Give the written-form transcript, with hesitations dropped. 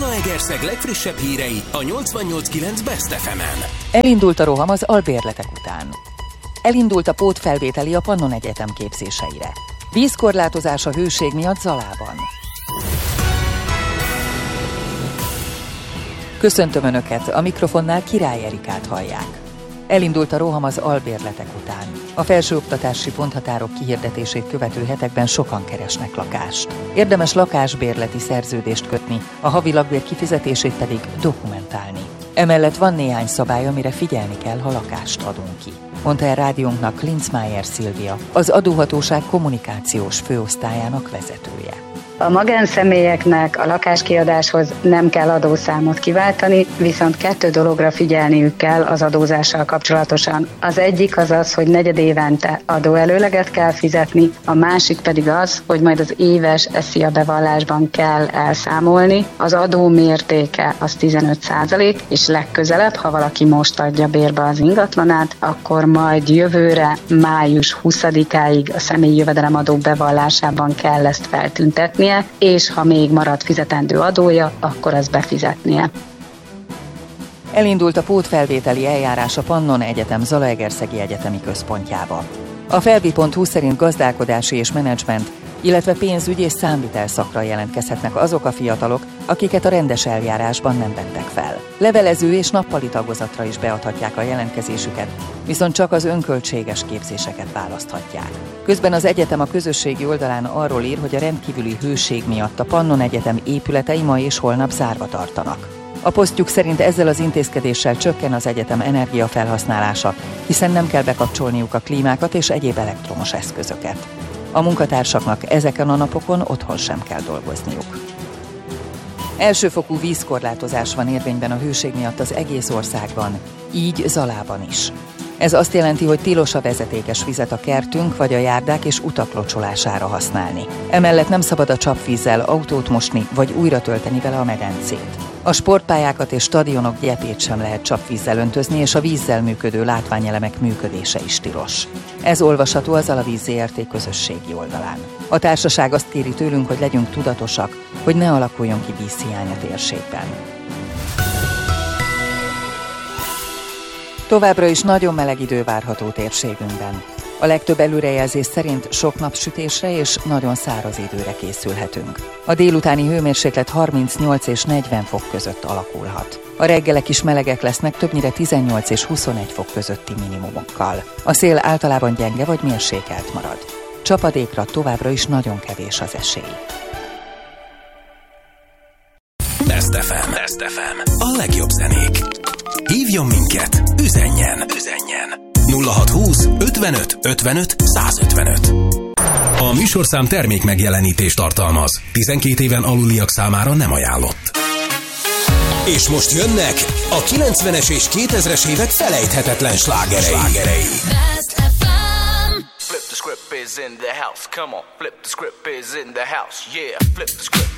Zalaegerszeg legfrissebb hírei a 88.9 Best FM-en. Elindult a roham az albérletek után. Elindult a pótfelvételi a Pannon Egyetem képzéseire. Vízkorlátozás a hőség miatt Zalában. Köszöntöm Önöket, a mikrofonnál Király Erikát hallják. Elindult a roham az albérletek után. A felsőoktatási ponthatárok kihirdetését követő hetekben sokan keresnek lakást. Érdemes lakásbérleti szerződést kötni, a havi lakbér kifizetését pedig dokumentálni. Emellett van néhány szabály, amire figyelni kell, ha lakást adunk ki, mondta el rádiónknak Linzmeier Szilvia, az adóhatóság kommunikációs főosztályának vezetője. A magánszemélyeknek a lakáskiadáshoz nem kell adószámot kiváltani, viszont 2 dologra figyelniük kell az adózással kapcsolatosan. Az egyik az az, hogy negyedévente adóelőleget kell fizetni, a másik pedig az, hogy majd az éves SZIA bevallásban kell elszámolni. Az adó mértéke az 15%, és legközelebb, ha valaki most adja bérbe az ingatlanát, akkor majd jövőre, május 20-áig a személyi jövedelemadó bevallásában kell ezt feltüntetni, és ha még marad fizetendő adója, akkor azt befizetnie. Elindult a pótfelvételi eljárás a Pannon Egyetem Zalaegerszegi Egyetemi Központjába. A felvi.hu szerint gazdálkodási és menedzsment, illetve pénzügy és számvitel szakra jelentkezhetnek azok a fiatalok, akiket a rendes eljárásban nem vettek fel. Levelező és nappali tagozatra is beadhatják a jelentkezésüket, viszont csak az önköltséges képzéseket választhatják. Közben az egyetem a közösségi oldalán arról ír, hogy a rendkívüli hőség miatt a Pannon Egyetem épületei ma és holnap zárva tartanak. A posztjuk szerint ezzel az intézkedéssel csökken az egyetem energiafelhasználása, hiszen nem kell bekapcsolniuk a klímákat és egyéb elektromos eszközöket. A munkatársaknak ezeken a napokon otthon sem kell dolgozniuk. Elsőfokú vízkorlátozás van érvényben a hőség miatt az egész országban, így Zalában is. Ez azt jelenti, hogy tilos a vezetékes vizet a kertünk vagy a járdák és utak locsolására használni. Emellett nem szabad a csapvízzel autót mosni vagy újra tölteni vele a medencét. A sportpályákat és stadionok gyepét sem lehet csapvízzel öntözni, és a vízzel működő látványelemek működése is tilos. Ez olvasható az Zalavíz Zrt. Közösségi oldalán. A társaság azt kéri tőlünk, hogy legyünk tudatosak, hogy ne alakuljon ki vízhiány a térségben. Továbbra is nagyon meleg idő várható térségünkben. A legtöbb előrejelzés szerint sok napsütésre és nagyon száraz időre készülhetünk. A délutáni hőmérséklet 38 és 40 fok között alakulhat. A reggelek is melegek lesznek, többnyire 18 és 21 fok közötti minimumokkal. A szél általában gyenge vagy mérsékelt marad. Csapadékra továbbra is nagyon kevés az esély. Best FM. A legjobb zenék. Hívjon minket, üzenjen. 0620 55 55 155. A műsorszám termék megjelenítést tartalmaz. 12 éven aluliak számára nem ajánlott. És most jönnek a 90-es és 2000-es évek felejthetetlen slágerei. Flip the script is in the house. Come on, flip the script is in the house. Yeah, flip the script.